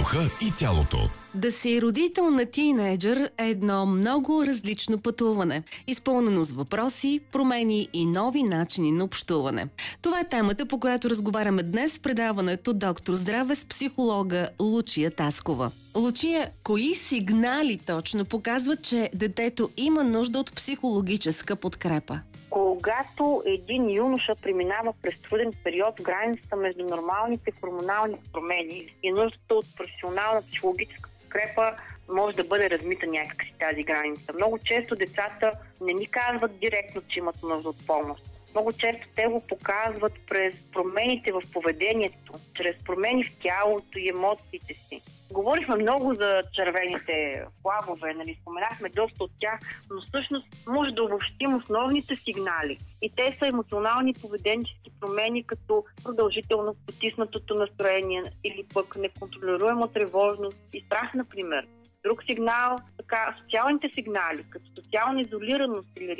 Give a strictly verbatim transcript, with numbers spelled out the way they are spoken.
духа и тялото. Да си родител на тийнейджър е едно много различно пътуване, изпълнено с въпроси, промени и нови начини на общуване. Това е темата, по която разговаряме днес в предаването Доктор Здраве с психолога Лучия Таскова. Лучия, кои сигнали точно показват, че детето има нужда от психологическа подкрепа? Когато един юноша преминава през труден период, границата между нормалните хормонални промени и нуждата от професионална психологическа подкрепа може да бъде размита някакси тази граница. Много често децата не ни казват директно, че имат нужда от помощ. Много често те го показват през промените в поведението, чрез промени в тялото и емоциите си. Говорихме много за червените флагове, нали, споменахме доста от тях, но всъщност може да обобщим основните сигнали. И те са емоционални поведенчески промени, като продължително потиснатото настроение или пък неконтролируема тревожност и страх, например. Друг сигнал, така, социалните сигнали, като социална изолираност или